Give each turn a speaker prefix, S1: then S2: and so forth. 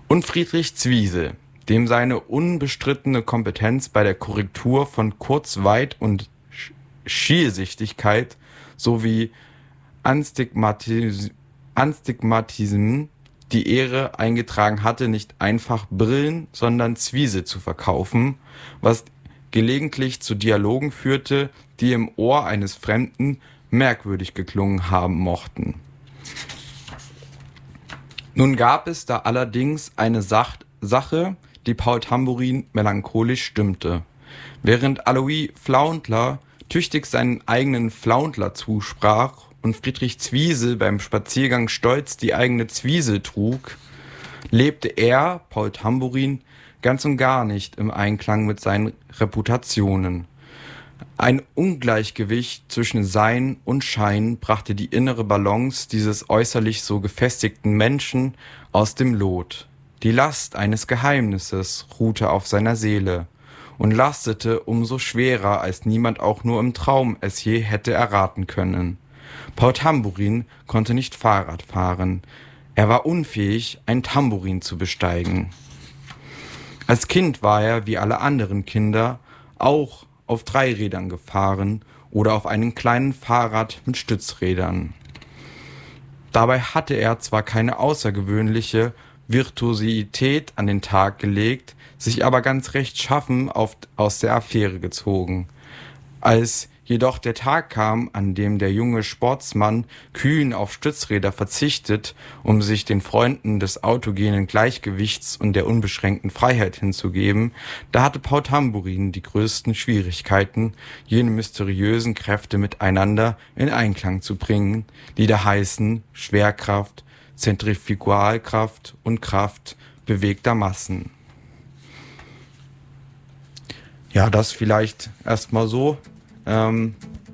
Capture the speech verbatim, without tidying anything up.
S1: Und Friedrich Zwiesel, dem seine unbestrittene Kompetenz bei der Korrektur von Kurzweit- und Schielsichtigkeit sowie Anstigmatis- Anstigmatism die Ehre eingetragen hatte, nicht einfach Brillen, sondern Zwiesel zu verkaufen, was gelegentlich zu Dialogen führte, die im Ohr eines Fremden merkwürdig geklungen haben mochten. Nun gab es da allerdings eine Sach- Sache, die Paul Tambourin melancholisch stimmte. Während Alois Flaundler tüchtig seinen eigenen Flaundler zusprach und Friedrich Zwiesel beim Spaziergang stolz die eigene Zwiesel trug, lebte er, Paul Tambourin, ganz und gar nicht im Einklang mit seinen Reputationen. Ein Ungleichgewicht zwischen Sein und Schein brachte die innere Balance dieses äußerlich so gefestigten Menschen aus dem Lot. Die Last eines Geheimnisses ruhte auf seiner Seele und lastete umso schwerer, als niemand auch nur im Traum es je hätte erraten können. Paul Tambourin konnte nicht Fahrrad fahren. Er war unfähig, ein Tambourin zu besteigen. Als Kind war er, wie alle anderen Kinder, auch auf Dreirädern gefahren oder auf einem kleinen Fahrrad mit Stützrädern. Dabei hatte er zwar keine außergewöhnliche Virtuosität an den Tag gelegt, sich aber ganz rechtschaffen auf, aus der Affäre gezogen. Als jedoch der Tag kam, an dem der junge Sportsmann kühn auf Stützräder verzichtet, um sich den Freunden des autogenen Gleichgewichts und der unbeschränkten Freiheit hinzugeben, da hatte Paul Tambourin die größten Schwierigkeiten, jene mysteriösen Kräfte miteinander in Einklang zu bringen, die da heißen Schwerkraft, Zentrifugalkraft und Kraft bewegter Massen. Ja, das vielleicht erstmal so. Ähm,